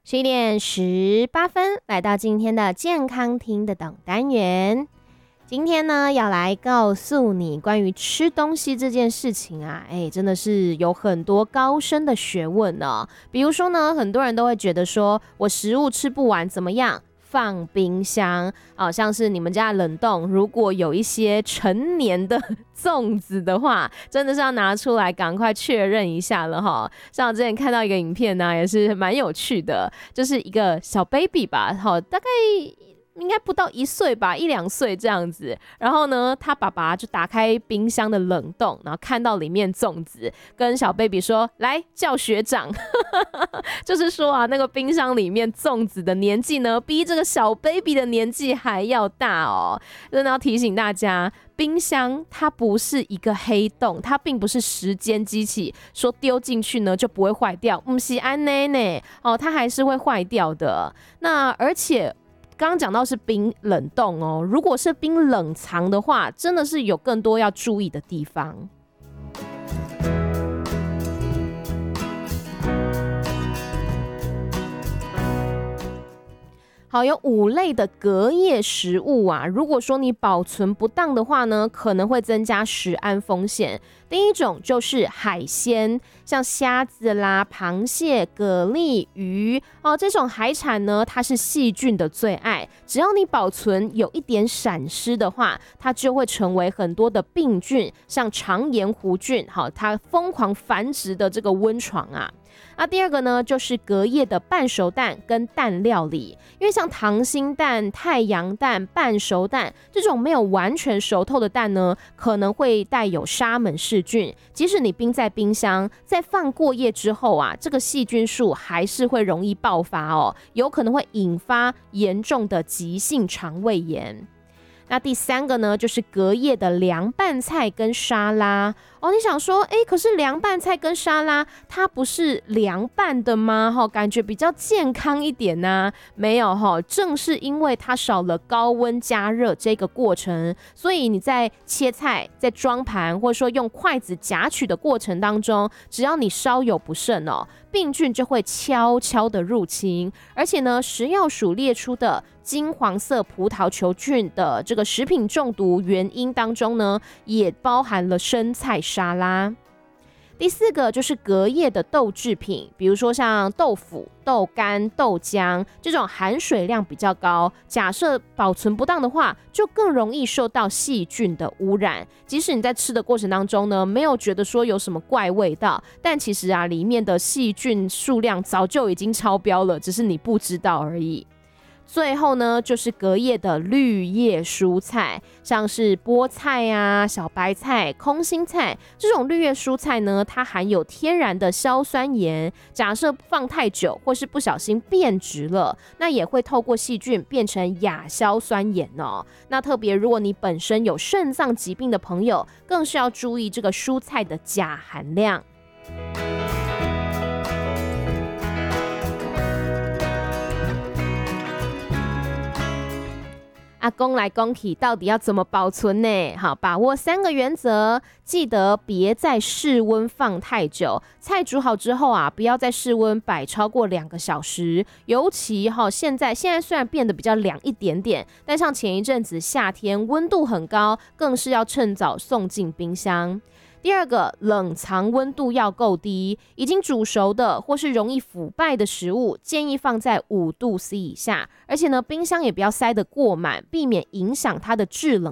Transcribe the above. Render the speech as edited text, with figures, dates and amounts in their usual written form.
11点18分，来到今天的健康听得懂单元。今天呢，要来告诉你关于吃东西这件事情啊，真的是有很多高深的学问哦。比如说呢，很多人都会觉得说，我食物吃不完怎么样？放冰箱，像是你们家的冷冻，如果有一些成年的粽子的话，真的是要拿出来赶快确认一下了哈。像我之前看到一个影片呢，也是蛮有趣的，就是一个小 baby 吧，大概应该不到1岁吧，1-2岁这样子。然后呢，他爸爸就打开冰箱的冷冻，然后看到里面粽子，跟小 baby 说：“来叫学长。”就是说啊，那个冰箱里面粽子的年纪呢，比这个小 baby 的年纪还要大哦。真的要提醒大家，冰箱它不是一个黑洞，它并不是时间机器，说丢进去呢就不会坏掉，不是安内呢，它还是会坏掉的。那而且刚刚讲到是冰冷冻哦，如果是冰冷藏的话，真的是有更多要注意的地方。好，有5类的隔夜食物啊，如果说你保存不当的话呢，可能会增加食安风险。第一种就是海鲜，像虾子啦、螃蟹、蛤蜊、鱼这种海产呢，它是细菌的最爱。只要你保存有一点闪失的话，它就会成为很多的病菌，像肠炎弧菌，它疯狂繁殖的这个温床啊。那第二个呢，就是隔夜的半熟蛋跟蛋料理，因为像溏心蛋、太阳蛋、半熟蛋这种没有完全熟透的蛋呢，可能会带有沙门氏菌，即使你冰在冰箱，在放过夜之后啊，这个细菌数还是会容易爆发哦，有可能会引发严重的急性肠胃炎。那第三个呢，就是隔夜的凉拌菜跟沙拉哦。你想说，可是凉拌菜跟沙拉它不是凉拌的吗？感觉比较健康一点啊。没有正是因为它少了高温加热这个过程，所以你在切菜、在装盘或者说用筷子夹取的过程当中，只要你稍有不慎哦，病菌就会悄悄的入侵。而且呢，食药署列出的金黄色葡萄球菌的这个食品中毒原因当中呢，也包含了生菜沙拉。第四个就是隔夜的豆制品，比如说像豆腐、豆干、豆浆这种含水量比较高，假设保存不当的话，就更容易受到细菌的污染。即使你在吃的过程当中呢，没有觉得说有什么怪味道，但其实啊，里面的细菌数量早就已经超标了，只是你不知道而已。最后呢，就是隔夜的绿叶蔬菜，像是菠菜啊、小白菜、空心菜这种绿叶蔬菜呢，它含有天然的硝酸盐，假设放太久或是不小心变质了，那也会透过细菌变成亚硝酸盐哦。那特别如果你本身有肾脏疾病的朋友，更是要注意这个蔬菜的钾含量。阿公来公去到底要怎么保存呢？好，把握3个原则，记得别在室温放太久。菜煮好之后啊，不要在室温摆超过2个小时。尤其现在虽然变得比较凉一点点，但像前一阵子夏天温度很高，更是要趁早送进冰箱。第二个，冷藏温度要够低，已经煮熟的或是容易腐败的食物，建议放在5°C 以下，而且呢，冰箱也不要塞得过满，避免影响它的制冷